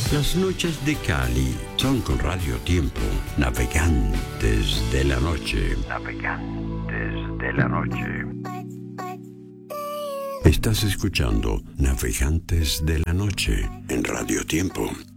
Las noches de Cali son con Radio Tiempo, navegantes de la noche. Navegantes de la noche. Estás escuchando Navegantes de la Noche en Radio Tiempo.